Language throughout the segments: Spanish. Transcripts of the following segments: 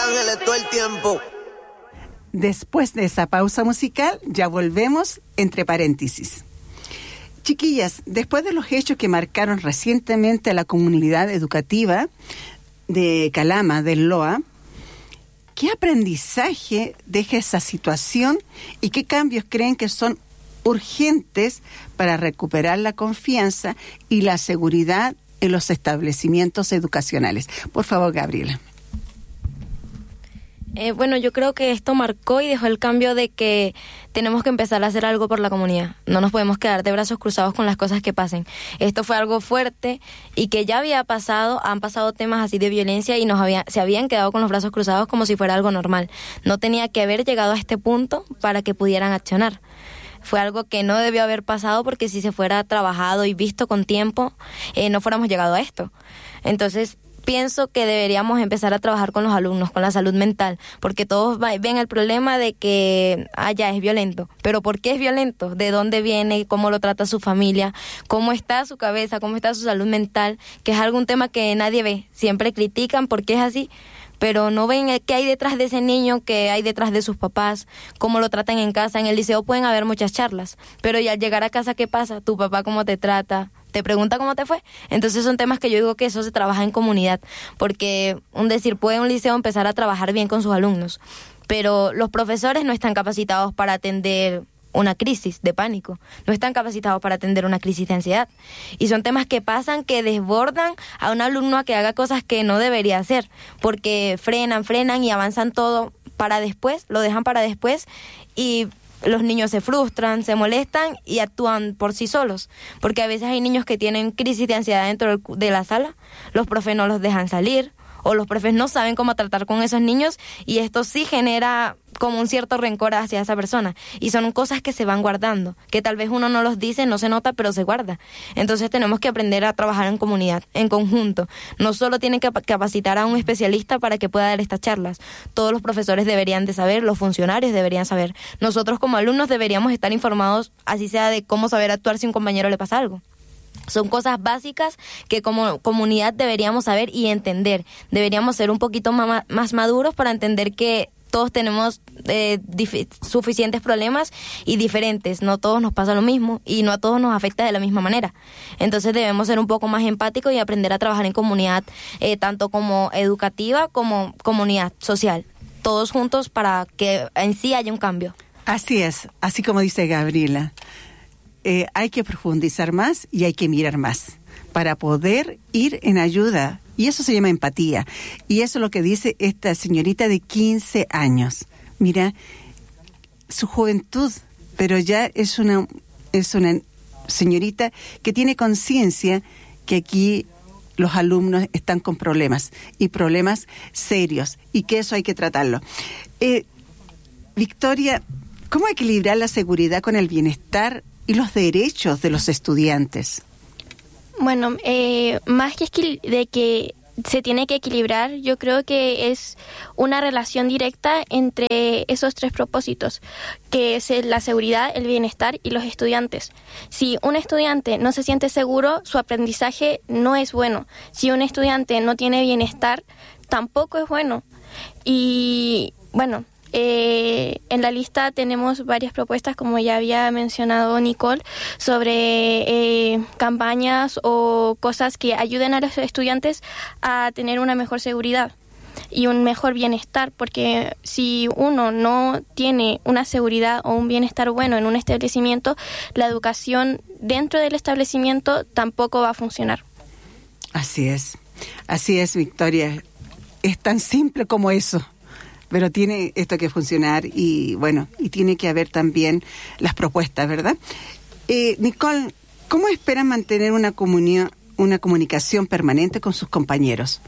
ángeles todo el tiempo. Después de esa pausa musical, ya volvemos entre paréntesis. Chiquillas, después de los hechos que marcaron recientemente a la comunidad educativa de Calama, del LOA, ¿qué aprendizaje deja esa situación y qué cambios creen que son urgentes para recuperar la confianza y la seguridad en los establecimientos educacionales? Por favor, Gabriela. Bueno, yo creo que esto marcó y dejó el cambio de que tenemos que empezar a hacer algo por la comunidad. No nos podemos quedar de brazos cruzados con las cosas que pasen. Esto fue algo fuerte y que ya había pasado, han pasado temas así de violencia y se habían quedado con los brazos cruzados como si fuera algo normal. No tenía que haber llegado a este punto para que pudieran accionar. Fue algo que no debió haber pasado porque si se fuera trabajado y visto con tiempo, no fuéramos llegado a esto. Entonces, pienso que deberíamos empezar a trabajar con los alumnos, con la salud mental, porque todos ven el problema de que ya es violento. Pero ¿por qué es violento? ¿De dónde viene? ¿Cómo lo trata su familia? ¿Cómo está su cabeza? ¿Cómo está su salud mental? Que es algún tema que nadie ve. Siempre critican por qué es así, pero no ven qué hay detrás de ese niño, qué hay detrás de sus papás, cómo lo tratan en casa. En el liceo pueden haber muchas charlas, pero y al llegar a casa, ¿qué pasa? ¿Tu papá cómo te trata? ¿Te pregunta cómo te fue? Entonces son temas que yo digo que eso se trabaja en comunidad, porque puede un liceo empezar a trabajar bien con sus alumnos, pero los profesores no están capacitados para atender una crisis de pánico, no están capacitados para atender una crisis de ansiedad, y son temas que pasan, que desbordan a un alumno a que haga cosas que no debería hacer, porque frenan y avanzan todo para después, lo dejan para después, y los niños se frustran, se molestan y actúan por sí solos, porque a veces hay niños que tienen crisis de ansiedad dentro de la sala, los profes no los dejan salir, o los profes no saben cómo tratar con esos niños, y esto sí genera como un cierto rencor hacia esa persona, y son cosas que se van guardando, que tal vez uno no los dice, no se nota, pero se guarda. Entonces tenemos que aprender a trabajar en comunidad, en conjunto. No solo tienen que capacitar a un especialista para que pueda dar estas charlas, todos los profesores deberían de saber, los funcionarios deberían saber, nosotros como alumnos deberíamos estar informados, así sea de cómo saber actuar si a un compañero le pasa algo. Son cosas básicas que como comunidad deberíamos saber y entender. Deberíamos ser un poquito más maduros para entender que todos tenemos suficientes problemas y diferentes. No a todos nos pasa lo mismo y no a todos nos afecta de la misma manera. Entonces debemos ser un poco más empáticos y aprender a trabajar en comunidad, tanto como educativa como comunidad social. Todos juntos para que en sí haya un cambio. Así es, así como dice Gabriela. Hay que profundizar más y hay que mirar más para poder ir en ayuda. Y eso se llama empatía. Y eso es lo que dice esta señorita de 15 años. Mira, su juventud, pero ya es una señorita que tiene conciencia que aquí los alumnos están con problemas, y problemas serios, y que eso hay que tratarlo. Victoria, ¿cómo equilibrar la seguridad con el bienestar y los derechos de los estudiantes? Bueno, más de que se tiene que equilibrar, yo creo que es una relación directa entre esos tres propósitos, que es la seguridad, el bienestar y los estudiantes. Si un estudiante no se siente seguro, su aprendizaje no es bueno. Si un estudiante no tiene bienestar, tampoco es bueno. Y bueno, en la lista tenemos varias propuestas, como ya había mencionado Nicole, sobre campañas o cosas que ayuden a los estudiantes a tener una mejor seguridad y un mejor bienestar, porque si uno no tiene una seguridad o un bienestar bueno en un establecimiento, la educación dentro del establecimiento tampoco va a funcionar. Así es, Victoria. Es tan simple como eso. Pero tiene esto que funcionar y bueno, y tiene que haber también las propuestas, ¿verdad? Nicole, ¿cómo esperan mantener una comunicación permanente con sus compañeros?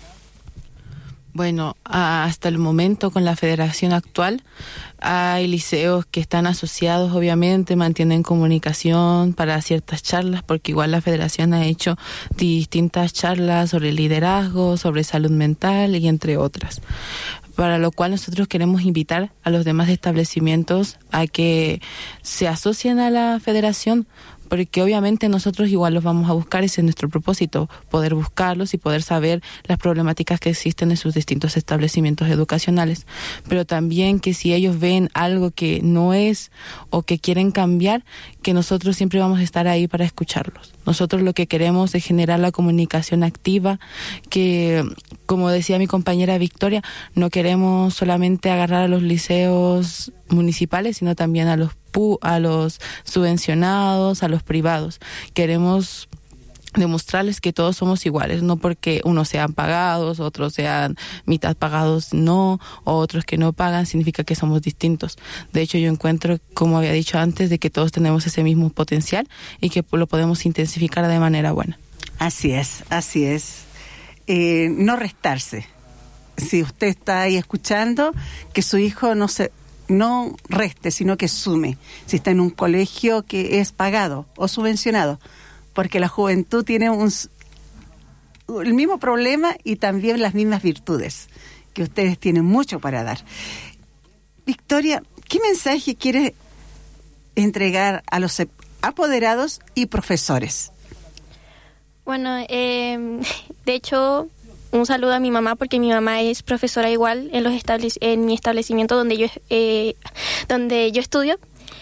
Bueno, hasta el momento con la federación actual hay liceos que están asociados, obviamente, mantienen comunicación para ciertas charlas, porque igual la federación ha hecho distintas charlas sobre liderazgo, sobre salud mental y entre otras. Para lo cual nosotros queremos invitar a los demás establecimientos a que se asocien a la federación, porque obviamente nosotros igual los vamos a buscar, ese es nuestro propósito, poder buscarlos y poder saber las problemáticas que existen en sus distintos establecimientos educacionales, pero también que si ellos ven algo que no es o que quieren cambiar, que nosotros siempre vamos a estar ahí para escucharlos. Nosotros lo que queremos es generar la comunicación activa, que, como decía mi compañera Victoria, no queremos solamente agarrar a los liceos municipales, sino también a los subvencionados, a los privados. Queremos demostrarles que todos somos iguales, no porque unos sean pagados, otros sean mitad pagados, no, o otros que no pagan, significa que somos distintos. De hecho, yo encuentro, como había dicho antes, de que todos tenemos ese mismo potencial y que lo podemos intensificar de manera buena. Así es, así es. No restarse. Si usted está ahí escuchando, que su hijo no reste, sino que sume. Si está en un colegio que es pagado o subvencionado, porque la juventud tiene el mismo problema y también las mismas virtudes, que ustedes tienen mucho para dar. Victoria, ¿qué mensaje quiere entregar a los apoderados y profesores? Bueno, de hecho, un saludo a mi mamá, porque mi mamá es profesora igual en mi establecimiento donde yo estudio.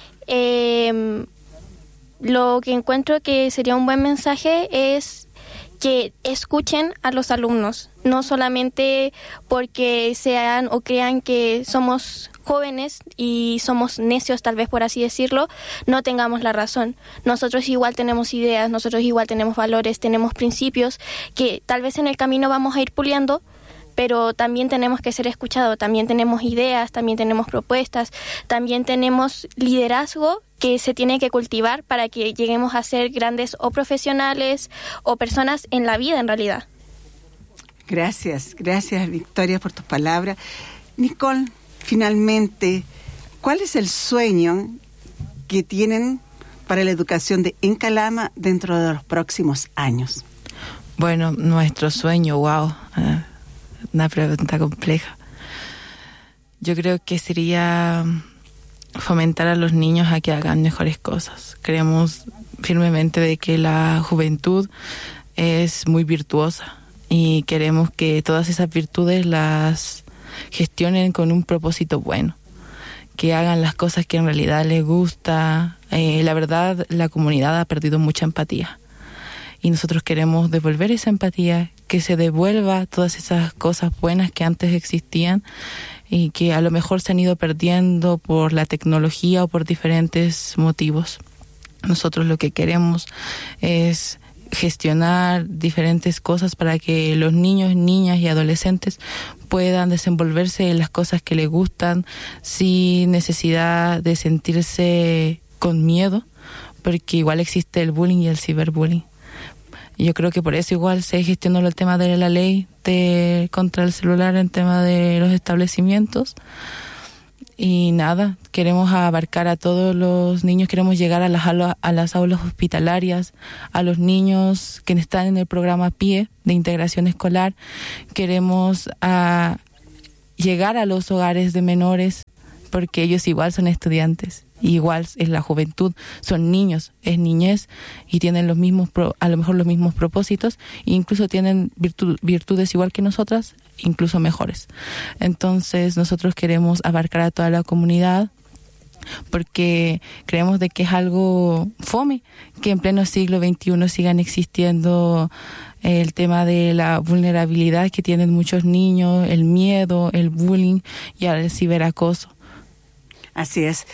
Lo que encuentro que sería un buen mensaje es que escuchen a los alumnos, no solamente porque sean o crean que somos jóvenes y somos necios, tal vez por así decirlo, no tengamos la razón. Nosotros igual tenemos ideas, nosotros igual tenemos valores, tenemos principios que tal vez en el camino vamos a ir puliendo, pero también tenemos que ser escuchados, también tenemos ideas, también tenemos propuestas, también tenemos liderazgo que se tiene que cultivar para que lleguemos a ser grandes o profesionales o personas en la vida en realidad. Gracias Victoria por tus palabras. Nicole, finalmente, ¿cuál es el sueño que tienen para la educación en Calama dentro de los próximos años? Bueno, nuestro sueño, wow, una pregunta compleja. Yo creo que sería fomentar a los niños a que hagan mejores cosas. Creemos firmemente de que la juventud es muy virtuosa y queremos que todas esas virtudes las gestionen con un propósito bueno, que hagan las cosas que en realidad les gusta. La verdad, la comunidad ha perdido mucha empatía y nosotros queremos devolver esa empatía, que se devuelva todas esas cosas buenas que antes existían y que a lo mejor se han ido perdiendo por la tecnología o por diferentes motivos. Nosotros lo que queremos es gestionar diferentes cosas para que los niños, niñas y adolescentes puedan desenvolverse en las cosas que les gustan sin necesidad de sentirse con miedo, porque igual existe el bullying y el ciberbullying. Yo creo que por eso igual se gestionó el tema de la ley contra el celular en tema de los establecimientos. Y nada, queremos abarcar a todos los niños, queremos llegar a las aulas hospitalarias, a los niños que están en el programa PIE de integración escolar. Queremos llegar a los hogares de menores, porque ellos igual son estudiantes, igual es la juventud, son niños, es niñez y tienen a lo mejor los mismos propósitos e incluso tienen virtudes igual que nosotras, incluso mejores. Entonces nosotros queremos abarcar a toda la comunidad porque creemos de que es algo fome que en pleno siglo XXI sigan existiendo el tema de la vulnerabilidad que tienen muchos niños, el miedo, el bullying y el ciberacoso. Así es.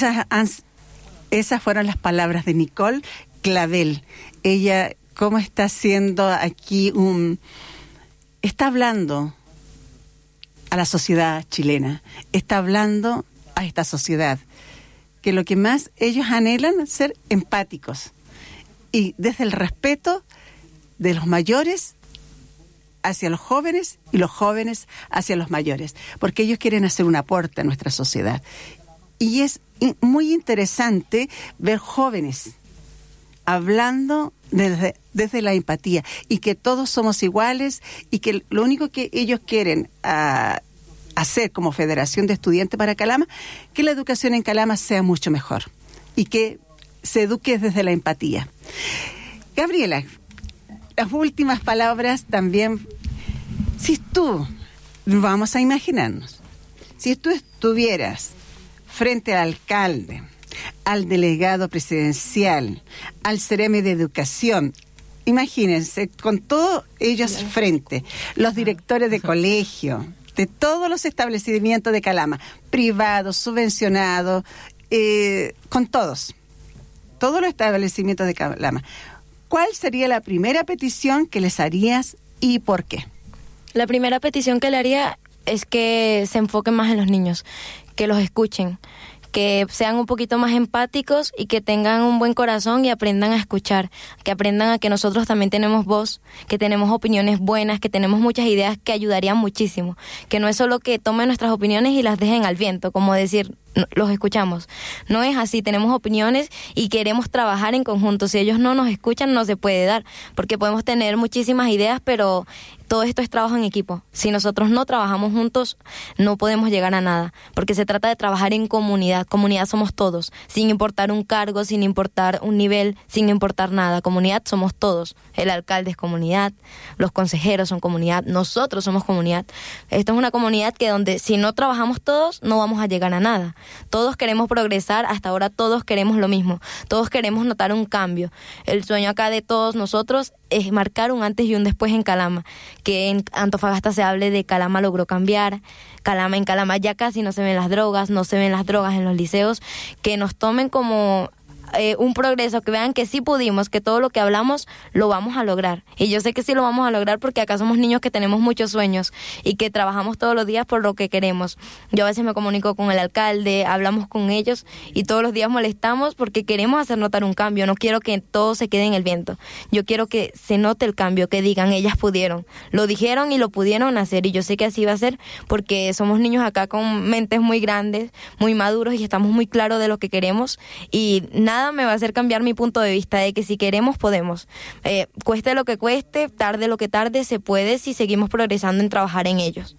Esas fueron las palabras de Nicole Clavel. Ella, ¿cómo está haciendo aquí está hablando a la sociedad chilena, está hablando a esta sociedad, que lo que más ellos anhelan es ser empáticos y desde el respeto de los mayores hacia los jóvenes y los jóvenes hacia los mayores, porque ellos quieren hacer un aporte a nuestra sociedad. Y es muy interesante ver jóvenes hablando desde la empatía y que todos somos iguales y que lo único que ellos quieren hacer como Federación de Estudiantes para Calama, que la educación en Calama sea mucho mejor y que se eduque desde la empatía. Gabriela, las últimas palabras también. Si tú, vamos a imaginarnos, si tú estuvieras frente al alcalde, al delegado presidencial, al CEREME de Educación, imagínense, con todos ellos frente, los directores de colegio, de todos los establecimientos de Calama, privados, subvencionados, con todos los establecimientos de Calama, ¿cuál sería la primera petición que les harías y por qué? La primera petición que le haría es que se enfoquen más en los niños, que los escuchen, que sean un poquito más empáticos y que tengan un buen corazón y aprendan a escuchar, que aprendan a que nosotros también tenemos voz, que tenemos opiniones buenas, que tenemos muchas ideas que ayudarían muchísimo, que no es solo que tomen nuestras opiniones y las dejen al viento, como decir, los escuchamos. No es así, tenemos opiniones y queremos trabajar en conjunto. Si ellos no nos escuchan, no se puede dar, porque podemos tener muchísimas ideas, pero todo esto es trabajo en equipo. Si nosotros no trabajamos juntos, no podemos llegar a nada, porque se trata de trabajar en comunidad. Comunidad somos todos, sin importar un cargo, sin importar un nivel, sin importar nada. Comunidad somos todos. El alcalde es comunidad, los consejeros son comunidad, nosotros somos comunidad. Esto es una comunidad que donde si no trabajamos todos, no vamos a llegar a nada. Todos queremos progresar, hasta ahora todos queremos lo mismo, todos queremos notar un cambio. El sueño acá de todos nosotros es marcar un antes y un después en Calama, que en Antofagasta se hable de Calama logró cambiar, en Calama ya casi no se ven las drogas en los liceos, que nos tomen como un progreso, que vean que sí pudimos, que todo lo que hablamos lo vamos a lograr. Y yo sé que sí lo vamos a lograr porque acá somos niños que tenemos muchos sueños y que trabajamos todos los días por lo que queremos. Yo a veces me comunico con el alcalde, hablamos con ellos y todos los días molestamos porque queremos hacer notar un cambio. No quiero que todo se quede en el viento. Yo quiero que se note el cambio, que digan, ellas pudieron. Lo dijeron y lo pudieron hacer, y yo sé que así va a ser porque somos niños acá con mentes muy grandes, muy maduros, y estamos muy claros de lo que queremos, y nada me va a hacer cambiar mi punto de vista de que si queremos, podemos. Cueste lo que cueste, tarde lo que tarde, se puede si seguimos progresando en trabajar en ellos.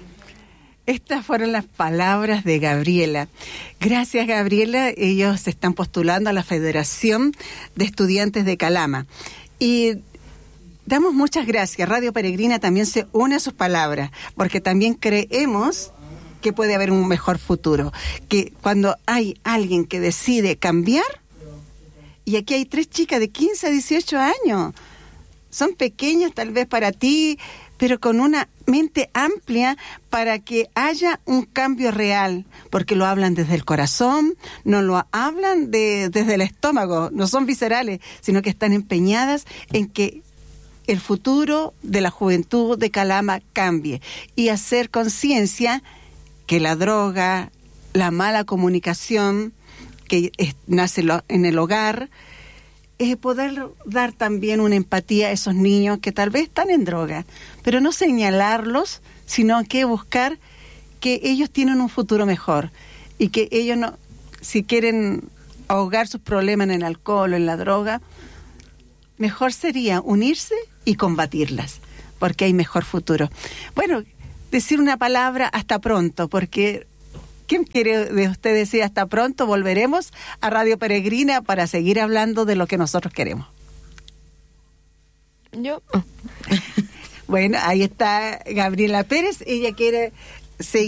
Estas fueron las palabras de Gabriela. Gracias, Gabriela. Ellos se están postulando a la Federación de Estudiantes de Calama. Y damos muchas gracias. Radio Peregrina también se une a sus palabras, porque también creemos que puede haber un mejor futuro. Que cuando hay alguien que decide cambiar, y aquí hay 3 chicas de 15 a 18 años, son pequeñas tal vez para ti, pero con una mente amplia para que haya un cambio real, porque lo hablan desde el corazón, no lo hablan desde el estómago, no son viscerales, sino que están empeñadas en que el futuro de la juventud de Calama cambie y hacer conciencia que la droga, la mala comunicación que nace en el hogar, poder dar también una empatía a esos niños que tal vez están en droga, pero no señalarlos, sino que buscar que ellos tienen un futuro mejor y que ellos no, si quieren ahogar sus problemas en el alcohol o en la droga, mejor sería unirse y combatirlas, porque hay mejor futuro. Bueno, decir una palabra hasta pronto, porque ¿quién quiere de usted decir hasta pronto? Volveremos a Radio Peregrina para seguir hablando de lo que nosotros queremos. Yo. Bueno, ahí está Gabriela Pérez, ella quiere seguir.